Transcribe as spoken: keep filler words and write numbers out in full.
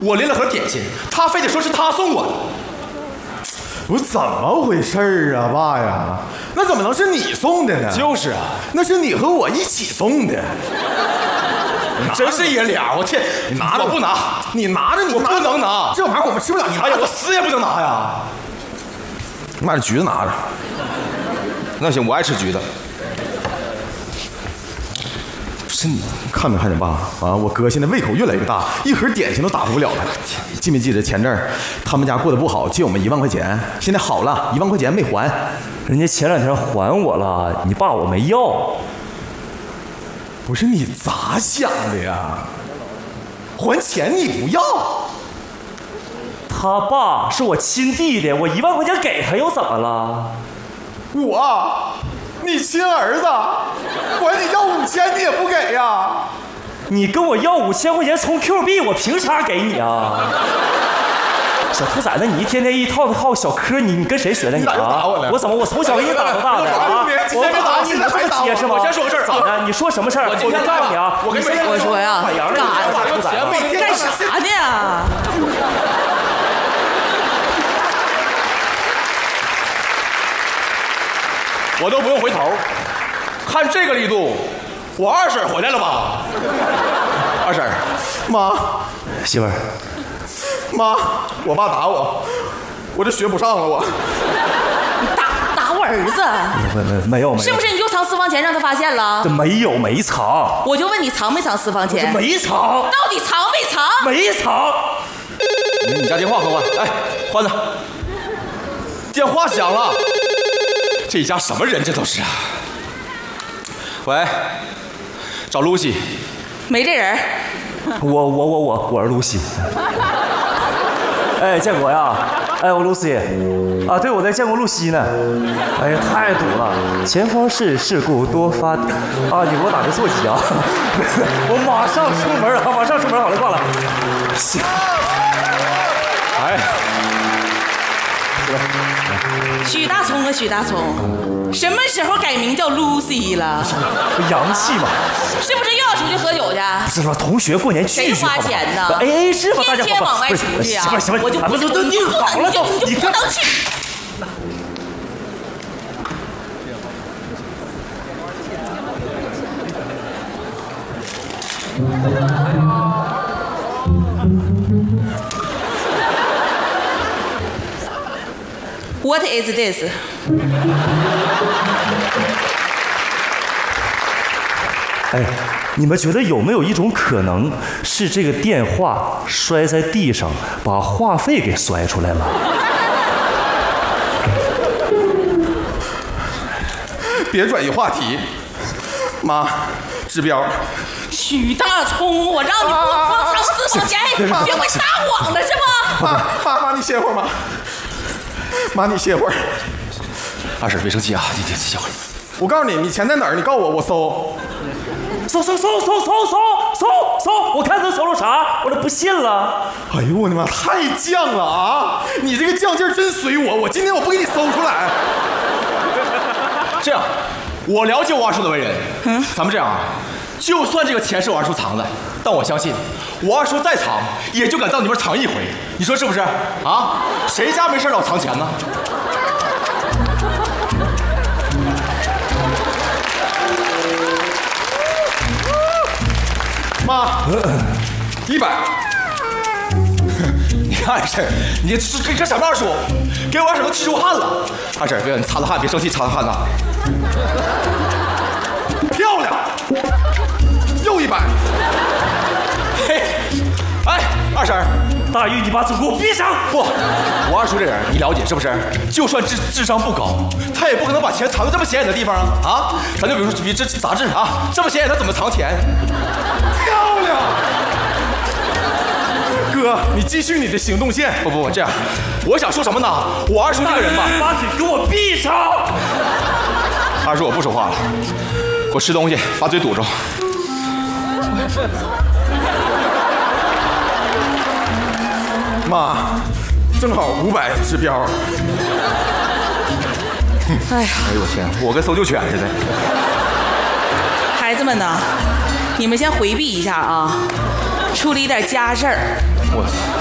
我拎了盒点心，他非得说是他送我的。 不是怎么回事啊，爸呀？那怎么能是你送的呢？ 就是啊， 那是你和我一起送的。 真是爷俩！我天， 你拿着， 我不拿， 你拿着，你我不能拿， 这玩意儿我们吃不了。你哎呀，我死也不能拿呀！ 你把这橘子拿着。 那行，我爱吃橘子。 是你看没看见爸啊？我哥现在胃口越来越大，一盒点心都打发不了了。记没记得前阵儿他们家过得不好，借我们一万块钱，现在好了，一万块钱没还。 人家前两天还我了，你爸我没要。 不是你咋想的呀？还钱你不要？ 他爸是我亲弟弟，我一万块钱给他又怎么了？ 我，你亲儿子，管你要五千你也不给呀？ 你跟我要五千块钱充 Q 币，我凭啥给你啊？小兔崽子，你一天天一套套小嗑，你你跟谁学的你啊？ 你打我了？ 我怎么我从小给你打到大的啊？我没打你，你这么结实吗？ 我先说个事儿， 咋的？你说什么事儿？我今天告诉你啊， 我跟你我说呀， 干啥呢？干啥呢？ 我都不用回头，看这个力度，我二婶回来了吧？二婶， 妈， 媳妇儿， 妈，我爸打我，我这学不上了我。 你打打我儿子？ 没没没有没有， 是不是你又藏私房钱让他发现了？ 这没有没藏， 我就问你藏没藏私房钱？ 没藏， 到底藏没藏？ 没藏。 你家电话给我，哎，欢子，电话响了。这家什么人？这都是啊！喂，找露西。 没这人。 我我我我我是露西。哎，建国呀！哎，我露西。啊，对，我在建国露西呢。哎呀，太堵了！前方是事故多发。啊，你给我打个座机啊！我马上出门啊！马上出门，好了，挂了。行。 哎。 许大葱啊，许大葱，什么时候改名叫 Lucy 了？ 洋气嘛！ 是不是又要出去喝酒去？ 不是说同学过年聚聚， 谁花钱呢？ A A 制吧，大家天天往外出去啊！ 行吧行吧， 我就不都都定好了都， 你不能去。What is this？ 哎，你们觉得有没有一种可能是这个电话摔在地上，把话费给摔出来了？ 别转移话题，妈，指标。 许大葱，我让你不不藏私房钱，别会撒谎的是吗？ 妈妈妈，你歇会儿妈。妈，你歇会儿。 二婶别生气啊，你你歇会儿。 我告诉你，你钱在哪儿？你告诉我，我搜。 搜搜搜搜搜搜搜搜！我看他搜了啥？我这不信了。 哎呦我的妈，太犟了啊！你这个犟劲儿真随我，我今天我不给你搜出来。 这样，我了解我二叔的为人，嗯，咱们这样啊，就算这个钱是我二叔藏的，但我相信，我二叔再藏，也就敢到你们藏一回。你说是不是？啊？谁家没事老藏钱呢？ 妈，一百。 你看二婶，你这这什么二叔，给我二婶都气出汗了。二婶，别你擦擦汗，别生气，擦擦汗呐。 漂亮，又一百。 嘿，哎，二婶， 大玉，你把嘴给我闭上！ 不，我二叔这人你了解是不是？就算智智商不高，他也不可能把钱藏在这么显眼的地方啊！啊，咱就比如说比这杂志啊，这么显眼，他怎么藏钱？ 漂亮，哥，你继续你的行动线。 不不不，这样，我想说什么呢？我二叔这个人吧， 把嘴给我闭上！ 二叔我不说话了，我吃东西，把嘴堵住。 妈，正好五百指标。 哎呀， 哎呦我天，我跟搜救犬似的。 孩子们呢，你们先回避一下啊，处理点家事儿。 我